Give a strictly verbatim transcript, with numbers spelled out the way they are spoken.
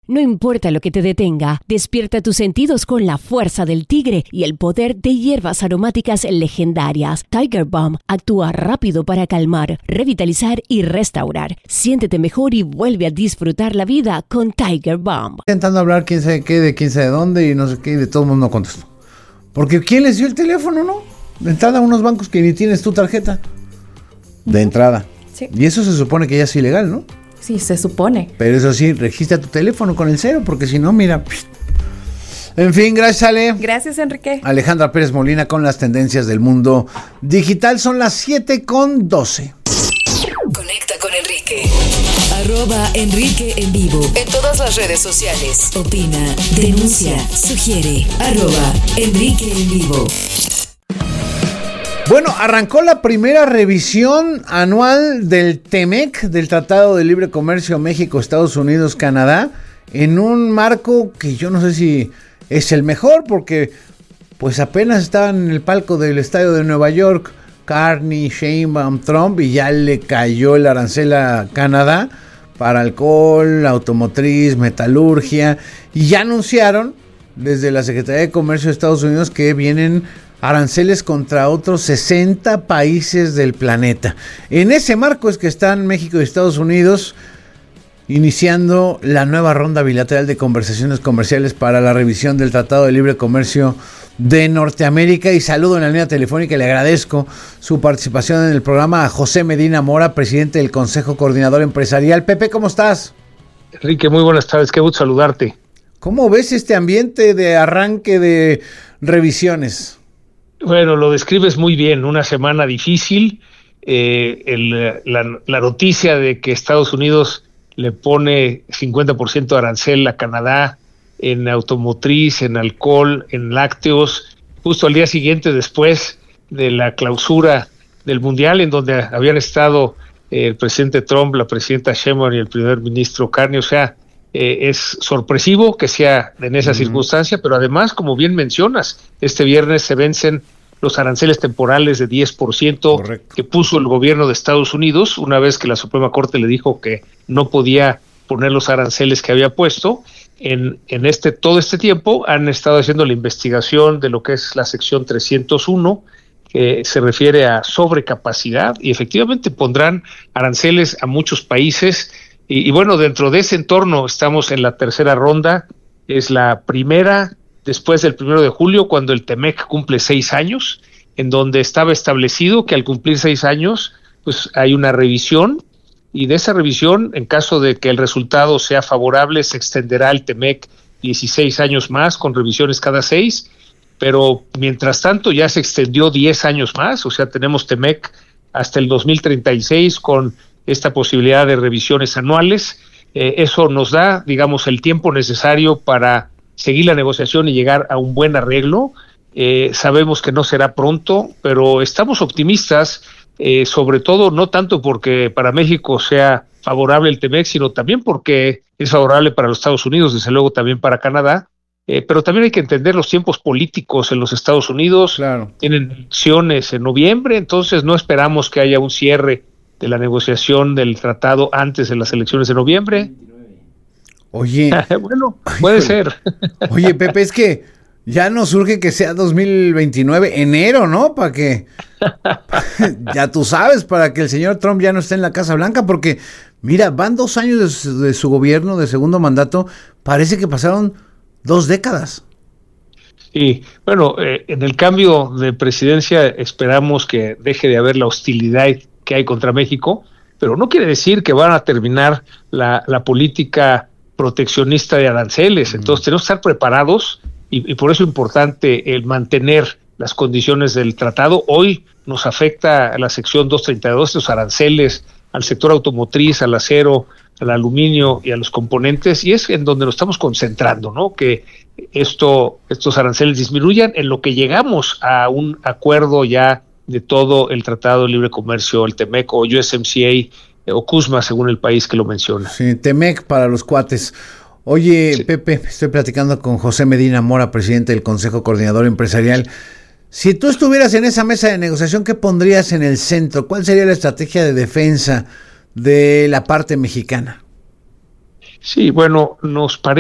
No importa lo que te detenga, despierta tus sentidos con la fuerza del tigre y el poder de hierbas aromáticas legendarias. Tiger Balm actúa rápido para calmar, revitalizar y restaurar. Siéntete mejor y vuelve a disfrutar la vida con Tiger Balm. Intentando hablar quién sabe qué, de quién sabe dónde y no sé qué, y de todo el mundo no contestó. Porque ¿quién les dio el teléfono, no? De entrada a unos bancos que ni tienes tu tarjeta. De entrada. Sí. Y eso se supone que ya es ilegal, ¿no? Sí, se supone. Pero eso sí, registra tu teléfono con el cero, porque si no, mira... Psh. En fin, gracias, Ale. Gracias, Enrique. Alejandra Pérez Molina con las tendencias del mundo digital. Son las siete con doce. Conecta con Enrique. Arroba Enrique en vivo. En todas las redes sociales. Opina, denuncia, sugiere. Arroba Enrique en vivo. Bueno, arrancó la primera revisión anual del TEMEC, del Tratado de Libre Comercio México, Estados Unidos, Canadá, en un marco que yo no sé si es el mejor, porque pues apenas estaban en el palco del estadio de Nueva York, Carney, Sheinbaum, Trump, y ya le cayó el arancel a Canadá para alcohol, automotriz, metalurgia, y ya anunciaron desde la Secretaría de Comercio de Estados Unidos que vienen aranceles contra otros sesenta países del planeta. En ese marco es que están México y Estados Unidos iniciando la nueva ronda bilateral de conversaciones comerciales para la revisión del Tratado de Libre Comercio de Norteamérica. Y saludo en la línea telefónica y le agradezco su participación en el programa a José Medina Mora, presidente del Consejo Coordinador Empresarial. Pepe, ¿cómo estás? Enrique, muy buenas tardes, qué gusto saludarte. ¿Cómo ves este ambiente de arranque de revisiones? Bueno, lo describes muy bien, una semana difícil, eh, el, la, la noticia de que Estados Unidos le pone cincuenta por ciento de arancel a Canadá en automotriz, en alcohol, en lácteos, justo al día siguiente después de la clausura del Mundial, en donde habían estado eh, el presidente Trump, la presidenta Sheinbaum y el primer ministro Carney. O sea, eh, es sorpresivo que sea en esa uh-huh. circunstancia, pero además, como bien mencionas, este viernes se vencen los aranceles temporales de diez por ciento Correcto. Que puso el gobierno de Estados Unidos, una vez que la Suprema Corte le dijo que no podía poner los aranceles que había puesto. En, en este todo este tiempo han estado haciendo la investigación de lo que es la sección trescientos uno, que se refiere a sobrecapacidad, y efectivamente pondrán aranceles a muchos países. Y, y bueno, dentro de ese entorno estamos en la tercera ronda, es la primera después del primero de julio, cuando el TEMEC cumple seis años, en donde estaba establecido que al cumplir seis años, pues hay una revisión, y de esa revisión, en caso de que el resultado sea favorable, se extenderá el TEMEC dieciséis años más, con revisiones cada seis, pero mientras tanto ya se extendió diez años más, o sea, tenemos TEMEC hasta el dos mil treinta y seis con esta posibilidad de revisiones anuales. Eh, eso nos da, digamos, el tiempo necesario para seguir la negociación y llegar a un buen arreglo. Eh, sabemos que no será pronto, pero estamos optimistas, eh, sobre todo no tanto porque para México sea favorable el TEMEC, sino también porque es favorable para los Estados Unidos, desde luego también para Canadá. Eh, pero también hay que entender los tiempos políticos en los Estados Unidos. Claro. Tienen elecciones en noviembre, entonces no esperamos que haya un cierre de la negociación del tratado antes de las elecciones de noviembre. Oye. Bueno, puede híjole. ser. Oye, Pepe, es que ya nos surge que sea dos mil veintinueve, enero, ¿no? Para que, ya tú sabes, para que el señor Trump ya no esté en la Casa Blanca, porque, mira, van dos años de su, de su gobierno, de segundo mandato, parece que pasaron dos décadas. Y bueno, eh, en el cambio de presidencia esperamos que deje de haber la hostilidad que hay contra México, pero no quiere decir que van a terminar la, la política proteccionista de aranceles. Entonces tenemos que estar preparados, y, y por eso es importante el mantener las condiciones del tratado. Hoy nos afecta la sección doscientos treinta y dos, los aranceles al sector automotriz, al acero, al aluminio y a los componentes, y es en donde nos estamos concentrando, ¿no? Que esto, estos aranceles disminuyan, en lo que llegamos a un acuerdo ya de todo el Tratado de Libre Comercio, el TEMEC o U S M C A eh, o CUSMA, según el país que lo menciona. Sí, TEMEC para los cuates. Oye, sí. Pepe, estoy platicando con José Medina Mora, presidente del Consejo Coordinador Empresarial. Si tú estuvieras en esa mesa de negociación, ¿qué pondrías en el centro? ¿Cuál sería la estrategia de defensa de la parte mexicana? Sí, bueno, nos parece